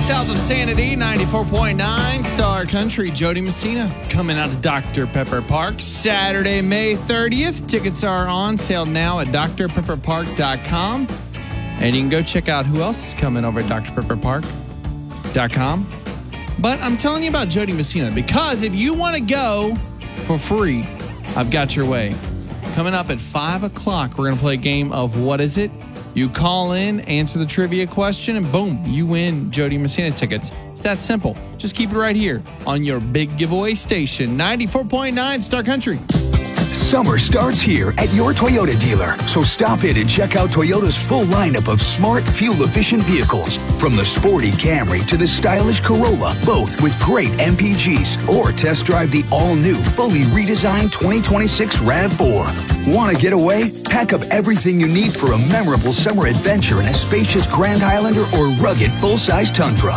south of Sanity, 94.9 Star Country. Jody Messina coming out to Dr. Pepper Park Saturday, May 30th. Tickets are on sale now at drpepperpark.com. And you can go check out who else is coming over at drpepperpark.com. But I'm telling you about Jody Messina because if you want to go for free, I've got your way. Coming up at 5 o'clock, we're going to play a game of What Is It? You call in, answer the trivia question, and boom, you win Jody Messina tickets. It's that simple. Just keep it right here on your big giveaway station, 94.9 Star Country. Summer starts here at your Toyota dealer, so stop in and check out Toyota's full lineup of smart, fuel-efficient vehicles. From the sporty Camry to the stylish Corolla, both with great MPGs. Or test drive the all-new, fully redesigned 2026 RAV4. Want to get away? Pack up everything you need for a memorable summer adventure in a spacious Grand Highlander or rugged full-size Tundra.